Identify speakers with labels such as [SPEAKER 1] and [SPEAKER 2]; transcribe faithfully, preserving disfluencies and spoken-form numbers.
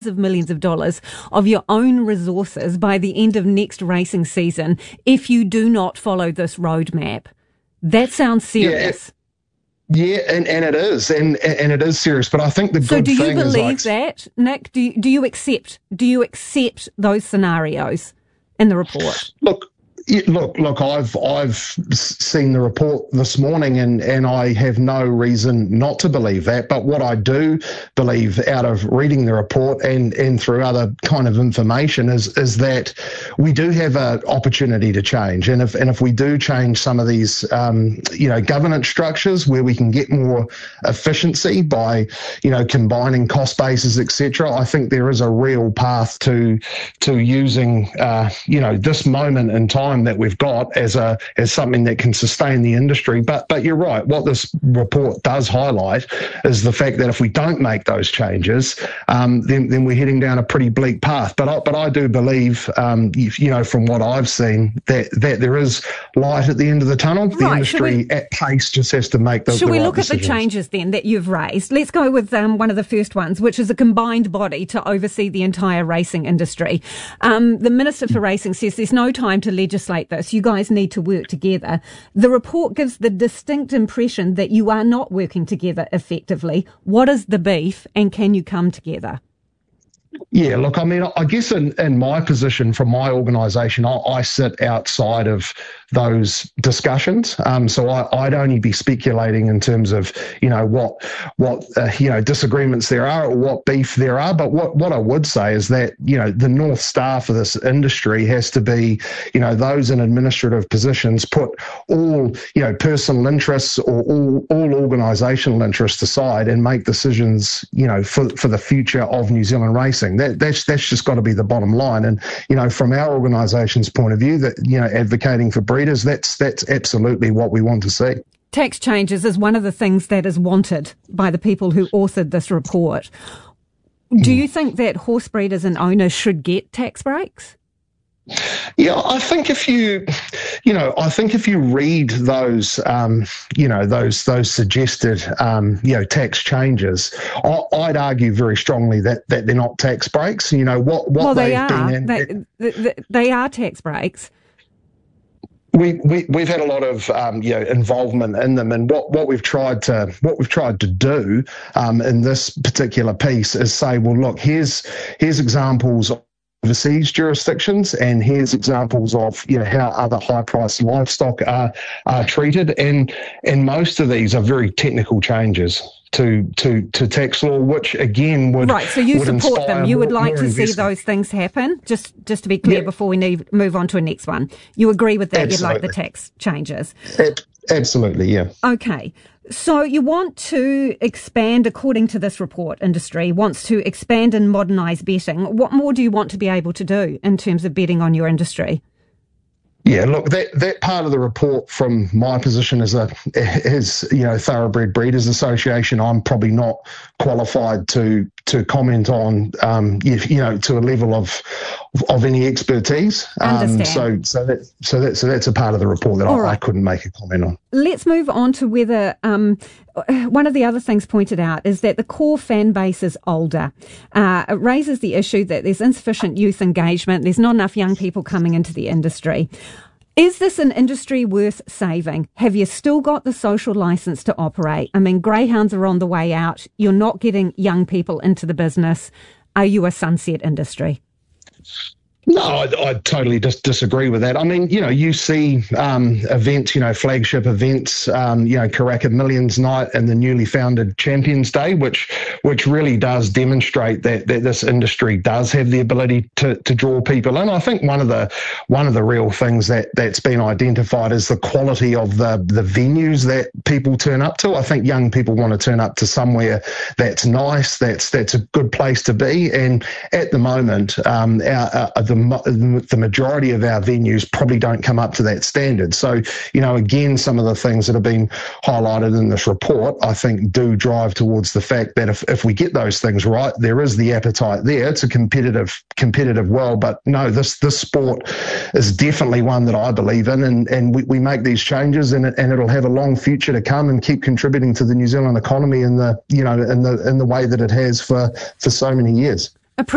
[SPEAKER 1] of millions of dollars of your own resources by the end of next racing season if you do not follow this roadmap. That sounds serious.
[SPEAKER 2] Yeah, yeah and, and it is, and and it is serious. But I think the good
[SPEAKER 1] so do
[SPEAKER 2] thing
[SPEAKER 1] you
[SPEAKER 2] is
[SPEAKER 1] believe
[SPEAKER 2] like,
[SPEAKER 1] that, Nick? Do you, do you accept? Do you accept those scenarios in the report?
[SPEAKER 2] Look. Yeah, look, look. I've I've seen the report this morning, and, and I have no reason not to believe that. But what I do believe, out of reading the report and, and through other kind of information, is is that we do have an opportunity to change. And if and if we do change some of these, um, you know, governance structures where we can get more efficiency by, you know, combining cost bases, et cetera, I think there is a real path to to using, uh, you know, this moment in time that we've got as a as something that can sustain the industry. But but you're right. What this report does highlight is the fact that if we don't make those changes, um, then then we're heading down a pretty bleak path. But I, but I do believe, um, you, you know, from what I've seen, that that there is light at the end of the tunnel. The
[SPEAKER 1] right,
[SPEAKER 2] industry
[SPEAKER 1] we,
[SPEAKER 2] at pace just has to make the.
[SPEAKER 1] Should
[SPEAKER 2] the
[SPEAKER 1] we
[SPEAKER 2] right
[SPEAKER 1] look
[SPEAKER 2] decisions.
[SPEAKER 1] at the changes then that you've raised? Let's go with um, one of the first ones, which is a combined body to oversee the entire racing industry. Um, the Minister for Racing says there's no time to legislate this. You guys need to work together. The report gives the distinct impression that you are not working together effectively. What is the beef, and can you come together?
[SPEAKER 2] Yeah, look, I mean, I guess in, in my position from my organisation, I, I sit outside of those discussions. Um, so I, I'd only be speculating in terms of, you know, what, what uh, you know, disagreements there are or what beef there are. But what, what I would say is that, you know, the North Star for this industry has to be, you know, those in administrative positions put all, you know, personal interests or all, all organisational interests aside and make decisions, you know, for, for the future of New Zealand racing. That, that's that's just got to be the bottom line. And, you know, from our organisation's point of view, that, you know, advocating for breeders, that's that's absolutely what we want to see.
[SPEAKER 1] Tax changes is one of the things that is wanted by the people who authored this report. Do you think that horse breeders and owners should get tax breaks?
[SPEAKER 2] Yeah, I think if you, you know, I think if you read those, um, you know, those those suggested, um, you know, tax changes, I, I'd argue very strongly that, that they're not tax breaks. You know, what what
[SPEAKER 1] well, they
[SPEAKER 2] they've
[SPEAKER 1] are.
[SPEAKER 2] been in,
[SPEAKER 1] they, they, they are tax breaks.
[SPEAKER 2] We, we we've had a lot of um, you know involvement in them, and what, what we've tried to what we've tried to do um, in this particular piece is say, well, look, here's here's examples of overseas jurisdictions, and here's examples of, you know, how other high-priced livestock are are treated, and and most of these are very technical changes to to to tax law, which again would
[SPEAKER 1] right. So you
[SPEAKER 2] would
[SPEAKER 1] support them. You would
[SPEAKER 2] more,
[SPEAKER 1] like
[SPEAKER 2] more
[SPEAKER 1] to see
[SPEAKER 2] investment.
[SPEAKER 1] those things happen. Just just to be clear,
[SPEAKER 2] Yeah.
[SPEAKER 1] before we need, move on to a next one, you agree with that?
[SPEAKER 2] Absolutely.
[SPEAKER 1] You'd like the tax changes.
[SPEAKER 2] Ab- absolutely, yeah.
[SPEAKER 1] Okay. So you want to expand, according to this report, industry wants to expand and modernise betting. What more do you want to be able to do in terms of betting on your industry?
[SPEAKER 2] Yeah, look, that, that part of the report from my position as a as you know Thoroughbred Breeders Association, I'm probably not qualified to to comment on, um, you, you know, to a level of of any expertise. Um,
[SPEAKER 1] Understand.
[SPEAKER 2] so so that so that so that's a part of the report that I,
[SPEAKER 1] right.
[SPEAKER 2] I couldn't make a comment on.
[SPEAKER 1] Let's move on to whether um, one of the other things pointed out is that the core fan base is older. Uh, it raises the issue that there's insufficient youth engagement. There's not enough young people coming into the industry. Is this an industry worth saving? Have you still got the social licence to operate? I mean, greyhounds are on the way out. You're not getting young people into the business. Are you a sunset industry?
[SPEAKER 2] No, I, I totally dis- disagree with that. I mean, you know, you see um, events, you know, flagship events, um, you know, Karaka Millions Night and the newly founded Champions Day, which which really does demonstrate that, that this industry does have the ability to, to draw people in. I think one of the one of the real things that, that's been identified is the quality of the, the venues that people turn up to. I think young people want to turn up to somewhere that's nice, that's that's a good place to be. And at the moment, um, our, our The, the majority of our venues probably don't come up to that standard. So, you know, again, some of the things that have been highlighted in this report, I think, do drive towards the fact that if, if we get those things right, there is the appetite there. It's a competitive competitive world. But no, this this sport is definitely one that I believe in, and, and we, we make these changes, and it, and it'll have a long future to come and keep contributing to the New Zealand economy in the, you know, in the in the way that it has for, for so many years.